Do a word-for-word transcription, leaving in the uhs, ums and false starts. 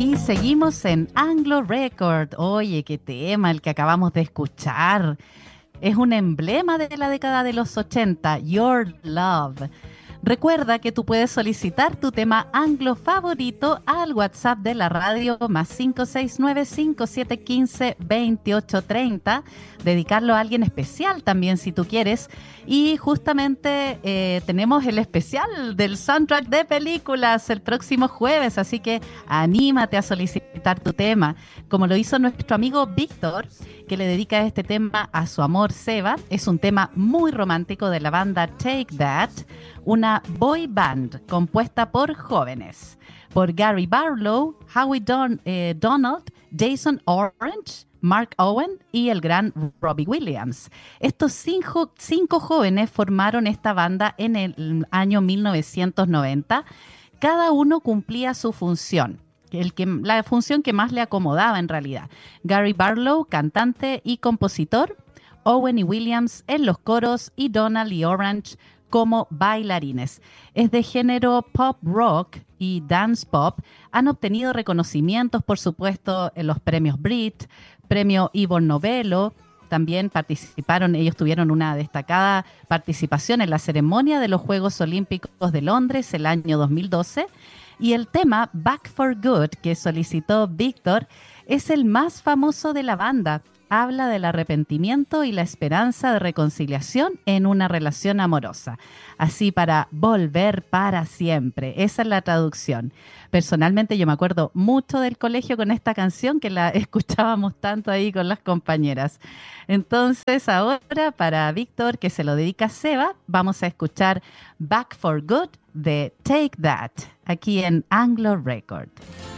Y seguimos en Anglo Record. Oye, qué tema el que acabamos de escuchar. Es un emblema de la década de los ochenta, Your Love. Recuerda que tú puedes solicitar tu tema anglo favorito al WhatsApp de la radio más cinco seis nueve, cinco siete uno cinco, dos ocho tres cero. Dedicarlo a alguien especial también si tú quieres. Y justamente eh, tenemos el especial del soundtrack de películas el próximo jueves, así que anímate a solicitar tu tema, como lo hizo nuestro amigo Víctor, que le dedica este tema a su amor Seba. Es un tema muy romántico de la banda Take That, una boy band compuesta por jóvenes, por Gary Barlow, Howie Don, eh, Donald, Jason Orange, Mark Owen y el gran Robbie Williams. Estos cinco, cinco jóvenes formaron esta banda en el año mil novecientos noventa. Cada uno cumplía su función, el que, la función que más le acomodaba en realidad. Gary Barlow, cantante y compositor, Owen y Williams en los coros y Donald y Orange como bailarines. Es de género pop rock y dance pop. Han obtenido reconocimientos, por supuesto, en los premios Brit, premio Ivor Novello. También participaron, ellos tuvieron una destacada participación en la ceremonia de los Juegos Olímpicos de Londres el año dos mil doce. Y el tema Back for Good que solicitó Víctor es el más famoso de la banda. Habla del arrepentimiento y la esperanza de reconciliación en una relación amorosa. Así para volver para siempre. Esa es la traducción. Personalmente yo me acuerdo mucho del colegio con esta canción que la escuchábamos tanto ahí con las compañeras. Entonces ahora para Víctor, que se lo dedica a Seba, vamos a escuchar Back for Good de Take That, aquí en Anglo Record.